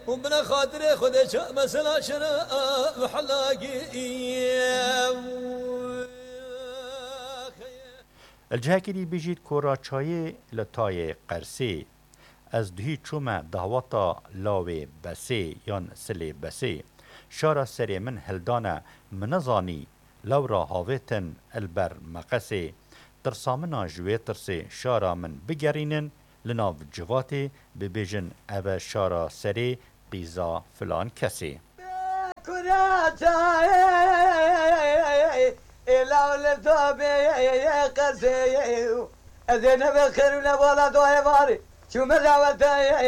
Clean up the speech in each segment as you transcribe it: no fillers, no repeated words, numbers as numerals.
ومن خاطر خودش مثلا شنا محلاقي الجهكري بيجيت كورا چاي لطاي قرسي از دهی چوم دهواتا لاوی بسی یان سلی بسی شارا سری من هلدانا منزانی لورا هاویتن البر مقسی ترسامنا جوی ترسی شارا من بگرینن لناو جواتی ببیجن او شارا سری قیزا فلان کسی أذن بخير ولا دواء باري شو مراوت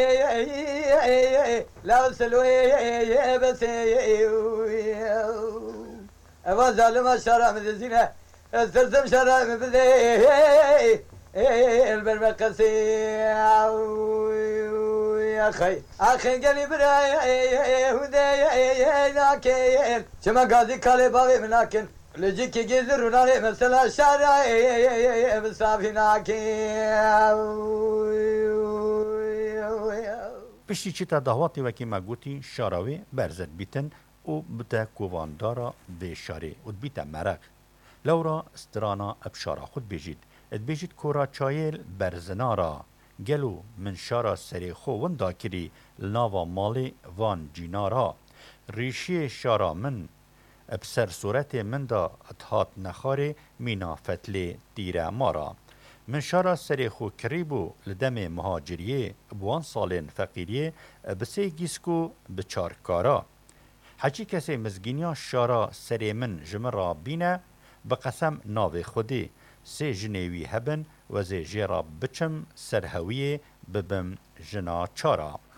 لا سلوي بس أبغى ظالم الشرع من الزنا استلزم شرع من بدي البرمقسي يا أخي قلبي براي ودي ناكين شما قاضي كالي بابي مناكن لجيك يجذرون مثل الشارع بصافيناكي پشتی چی تا دهواتی وکی مگوتی شاراوی برزد بیتن او بتا کوواندارا به شاری و بیتا مرق لورا استرانا ابشارا خود بیجید اد بیجید کورا چایل برزنارا گلو من شارا سری خوون دا کری لناوا مالی وان جینارا ریشی شارا من بسر صورت من دا اتحاد نخاری مینا فتلی دیره مارا من شارا سری خو کریبو لدم مهاجریه بوان سالین فقیریه بسی گیسکو بچارکارا حچی کسی مزگینیا شارا سری من جمرا بینه بقسم ناو خودی سی جنیوی هبن و زی جیرا بچم سرهویه ببم جنا چارا